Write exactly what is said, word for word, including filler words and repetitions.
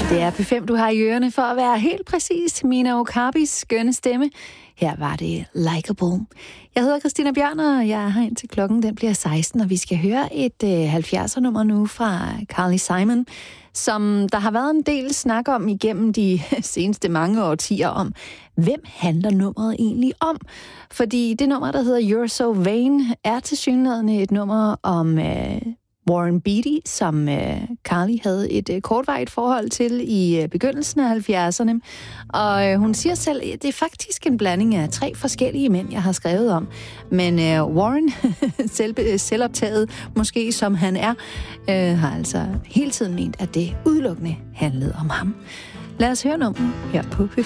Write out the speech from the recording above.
Det er P fem, du har i ørerne for at være helt præcis. Mina Okabis skønne stemme. Her var det Likeable. Jeg hedder Christina Bjørn, og jeg er her indtil klokken den bliver seksten, og vi skal høre et øh, halvfjerdser-nummer nu fra Carly Simon, som der har været en del snak om igennem de seneste mange årtier om, hvem handler nummeret egentlig om? Fordi det nummer, der hedder You're So Vain, er tilsyneladende et nummer om øh, Warren Beatty, som øh, Carly havde et øh, kortvarigt forhold til i øh, begyndelsen af halvfjerdserne. Og øh, hun siger selv, at det er faktisk en blanding af tre forskellige mænd, jeg har skrevet om. Men øh, Warren, selv, selvoptaget måske som han er, øh, har altså hele tiden ment, at det udelukkende handlede om ham. Lad os høre nummeret her på P fem.